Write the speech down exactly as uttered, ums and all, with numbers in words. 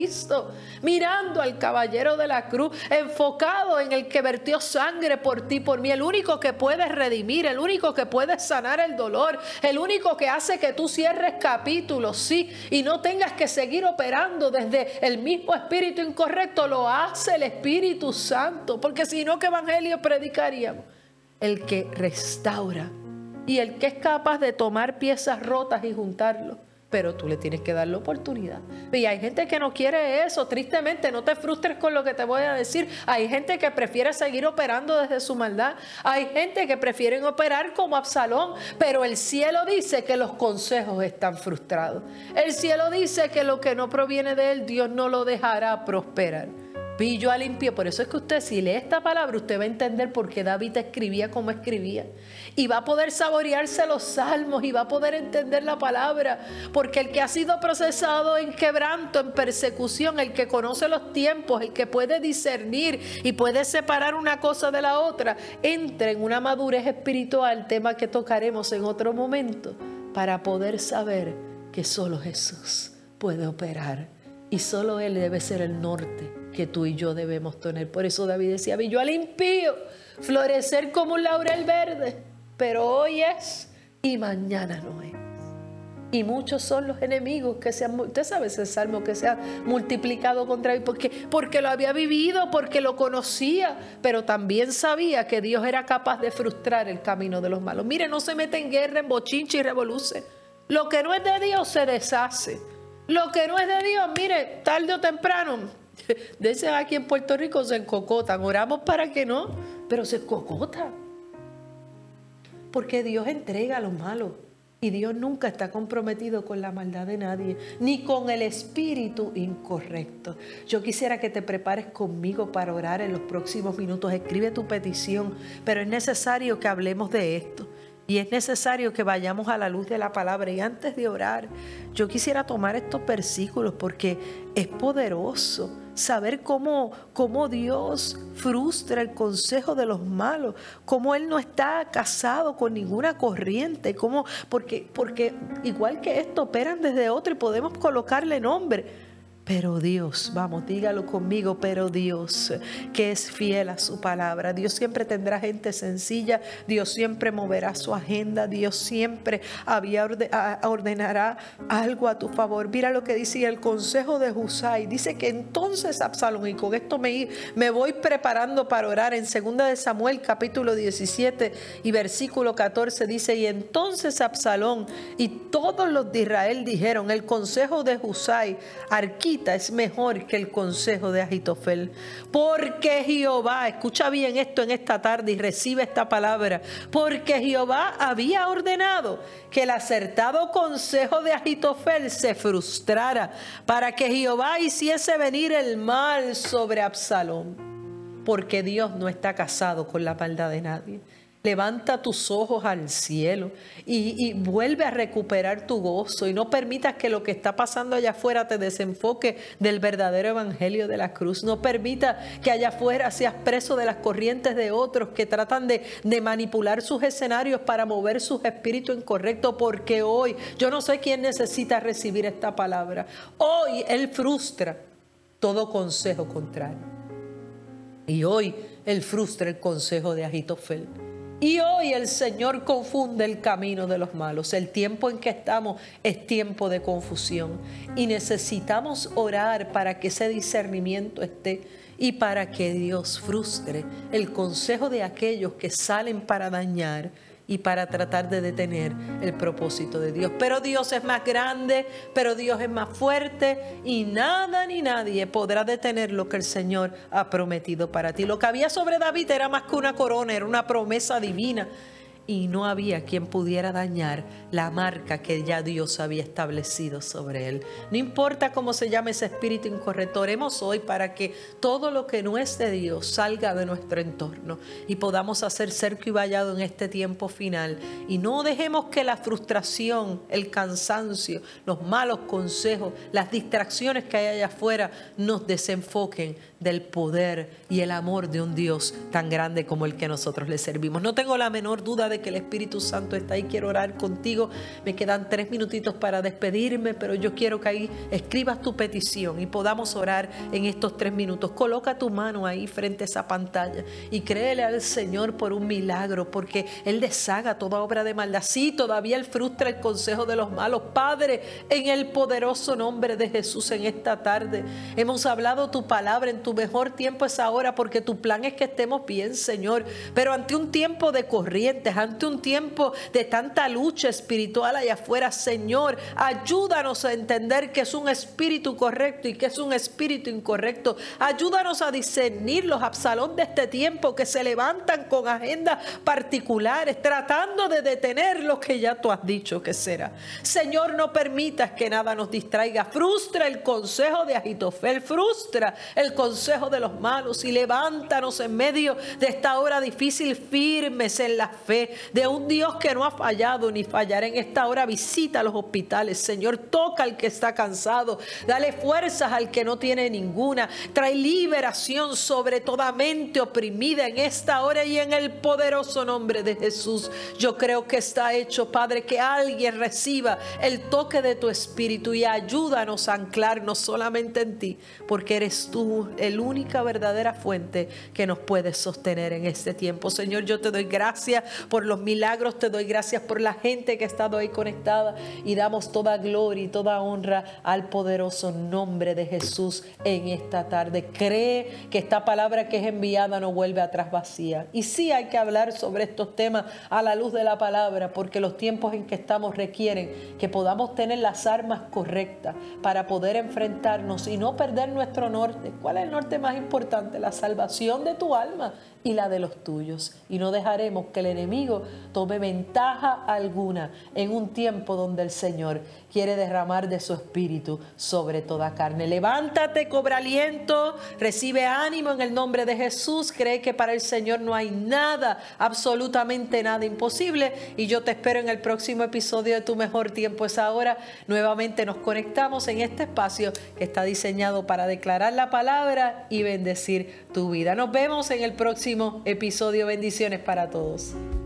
Cristo, mirando al caballero de la cruz, enfocado en el que vertió sangre por ti, por mí, el único que puede redimir, el único que puede sanar el dolor, el único que hace que tú cierres capítulos, sí, y no tengas que seguir operando desde el mismo espíritu incorrecto. Lo hace el Espíritu Santo, porque si no, ¿qué evangelio predicaríamos? El que restaura y el que es capaz de tomar piezas rotas y juntarlo. Pero tú le tienes que dar la oportunidad. Y hay gente que no quiere eso, tristemente. No te frustres con lo que te voy a decir. Hay gente que prefiere seguir operando desde su maldad. Hay gente que prefiere operar como Absalón. Pero el cielo dice que los consejos están frustrados. El cielo dice que lo que no proviene de él, Dios no lo dejará prosperar. Pillo al impío. Por eso es que usted, si lee esta palabra, usted va a entender por qué David escribía como escribía. Y va a poder saborearse los salmos y va a poder entender la palabra. Porque el que ha sido procesado en quebranto, en persecución, el que conoce los tiempos, el que puede discernir y puede separar una cosa de la otra, entra en una madurez espiritual, tema que tocaremos en otro momento, para poder saber que solo Jesús puede operar. Y solo Él debe ser el norte que tú y yo debemos tener. Por eso David decía: vi yo al impío florecer como un laurel verde, pero hoy es y mañana no es. Y muchos son los enemigos que se han, usted sabe ese salmo, que se ha multiplicado contra él, porque, porque lo había vivido, porque lo conocía, pero también sabía que Dios era capaz de frustrar el camino de los malos. Mire, no se mete en guerra, en bochinche y revoluce. Lo que no es de Dios se deshace. Lo que no es de Dios, mire, tarde o temprano, dicen aquí en Puerto Rico, se encocotan. Oramos para que no, pero se escocota. Porque Dios entrega a los malos. Y Dios nunca está comprometido con la maldad de nadie, ni con el espíritu incorrecto. Yo quisiera que te prepares conmigo para orar en los próximos minutos. Escribe tu petición, pero es necesario que hablemos de esto. Y es necesario que vayamos a la luz de la palabra. Y antes de orar, yo quisiera tomar estos versículos porque es poderoso saber cómo, cómo Dios frustra el consejo de los malos, cómo Él no está casado con ninguna corriente, cómo, porque, porque igual que esto operan desde otro y podemos colocarle nombre. Pero Dios, vamos, dígalo conmigo, pero Dios, que es fiel a su palabra. Dios siempre tendrá gente sencilla, Dios siempre moverá su agenda, Dios siempre había ordenará algo a tu favor. Mira lo que dice el consejo de Husai. Dice que entonces Absalón, y con esto me, me voy preparando para orar, en segunda de Samuel capítulo diecisiete y versículo catorce dice: y entonces Absalón y todos los de Israel dijeron: el consejo de Husai, Arquita, es mejor que el consejo de Ahitofel, porque Jehová, escucha bien esto en esta tarde y recibe esta palabra, porque Jehová había ordenado que el acertado consejo de Ahitofel se frustrara, para que Jehová hiciese venir el mal sobre Absalón, porque Dios no está casado con la maldad de nadie. Levanta tus ojos al cielo y, y vuelve a recuperar tu gozo, y no permitas que lo que está pasando allá afuera te desenfoque del verdadero evangelio de la cruz. No permita que allá afuera seas preso de las corrientes de otros que tratan de, de manipular sus escenarios para mover sus espíritus incorrectos, porque hoy, yo no sé quién necesita recibir esta palabra, hoy Él frustra todo consejo contrario. Y hoy Él frustra el consejo de Ahitofel. Y hoy el Señor confunde el camino de los malos. El tiempo en que estamos es tiempo de confusión. Y necesitamos orar para que ese discernimiento esté y para que Dios frustre el consejo de aquellos que salen para dañar y para tratar de detener el propósito de Dios. Pero Dios es más grande, pero Dios es más fuerte, y nada ni nadie podrá detener lo que el Señor ha prometido para ti. Lo que había sobre David era más que una corona, era una promesa divina. Y no había quien pudiera dañar la marca que ya Dios había establecido sobre él. No importa cómo se llame ese espíritu incorrecto, oremos hoy para que todo lo que no es de Dios salga de nuestro entorno y podamos hacer cerco y vallado en este tiempo final. Y no dejemos que la frustración, el cansancio, los malos consejos, las distracciones que hay allá afuera nos desenfoquen del poder y el amor de un Dios tan grande como el que nosotros le servimos. No tengo la menor duda de de que el Espíritu Santo está ahí. Quiero orar contigo. Me quedan tres minutitos para despedirme, pero yo quiero que ahí escribas tu petición y podamos orar en estos tres minutos. Coloca tu mano ahí frente a esa pantalla y créele al Señor por un milagro, porque Él deshaga toda obra de maldad. Sí, todavía Él frustra el consejo de los malos. Padre, en el poderoso nombre de Jesús, en esta tarde hemos hablado tu palabra. En tu mejor tiempo es ahora, porque tu plan es que estemos bien, Señor. Pero ante un tiempo de corrientes, ante un tiempo de tanta lucha espiritual allá afuera, Señor, ayúdanos a entender que es un espíritu correcto y que es un espíritu incorrecto. Ayúdanos a discernir los Absalón de este tiempo que se levantan con agendas particulares, tratando de detener lo que ya tú has dicho que será. Señor, no permitas que nada nos distraiga. Frustra el consejo de Ahitofel, frustra el consejo de los malos y levántanos en medio de esta hora difícil, firmes en la fe de un Dios que no ha fallado ni fallará. En esta hora visita los hospitales, Señor, toca al que está cansado, dale fuerzas al que no tiene ninguna, trae liberación sobre toda mente oprimida en esta hora y en el poderoso nombre de Jesús. Yo creo que está hecho, Padre, que alguien reciba el toque de tu Espíritu y ayúdanos a anclarnos solamente en ti, porque eres tú el única verdadera fuente que nos puede sostener en este tiempo. Señor, yo te doy gracias por los milagros, te doy gracias por la gente que ha estado ahí conectada y damos toda gloria y toda honra al poderoso nombre de Jesús en esta tarde. Cree que esta palabra que es enviada no vuelve atrás vacía. Y sí hay que hablar sobre estos temas a la luz de la palabra, porque los tiempos en que estamos requieren que podamos tener las armas correctas para poder enfrentarnos y no perder nuestro norte. ¿Cuál es el norte más importante? La salvación de tu alma y la de los tuyos. Y no dejaremos que el enemigo tome ventaja alguna en un tiempo donde el Señor quiere derramar de su espíritu sobre toda carne. Levántate, cobra aliento, recibe ánimo en el nombre de Jesús. Cree que para el Señor no hay nada, absolutamente nada imposible. Y yo te espero en el próximo episodio de Tu Mejor Tiempo es Ahora. Nuevamente nos conectamos en este espacio que está diseñado para declarar la palabra y bendecir tu vida. Nos vemos en el próximo episodio. Bendiciones para todos.